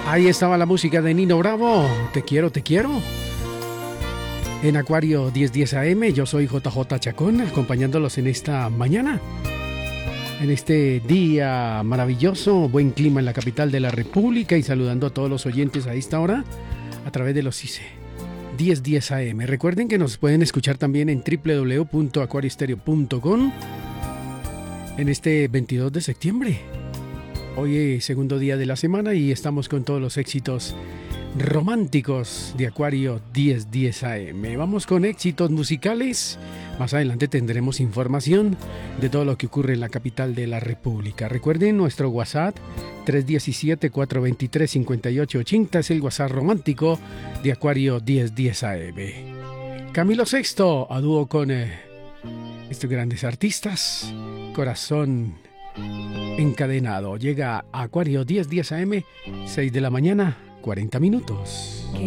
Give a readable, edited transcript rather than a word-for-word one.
Ahí estaba la música de Nino Bravo. Te quiero, te quiero. En Acuario 1010 AM, yo soy JJ Chacón, acompañándolos en esta mañana. En este día maravilloso, buen clima en la capital de la República y saludando a todos los oyentes a esta hora a través de los ICE 1010 AM. Recuerden que nos pueden escuchar también en www.acuariostereo.com en este 22 de septiembre. Hoy es segundo día de la semana y estamos con todos los éxitos románticos de Acuario 1010 AM. Vamos con éxitos musicales. Más adelante tendremos información de todo lo que ocurre en la capital de la República. Recuerden nuestro WhatsApp 317-423-5880 es el WhatsApp romántico de Acuario 1010 AM. Camilo VI a dúo con estos grandes artistas. Corazón encadenado. Llega a Acuario 1010 AM, 6 de la mañana, 40 minutos. Que